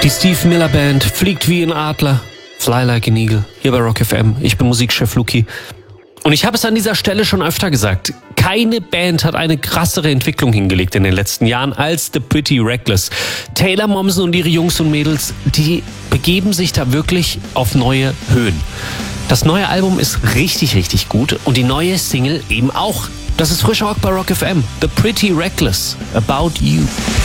Die Steve Miller Band fliegt wie ein Adler, fly like an eagle, hier bei Rock FM. Ich bin Musikchef Luki. Und ich habe es an dieser Stelle schon öfter gesagt, keine Band hat eine krassere Entwicklung hingelegt in den letzten Jahren als The Pretty Reckless. Taylor Momsen und ihre Jungs und Mädels, die begeben sich da wirklich auf neue Höhen. Das neue Album ist richtig, richtig gut und die neue Single eben auch. Das ist frischer Rock bei Rock FM. The Pretty Reckless, About You.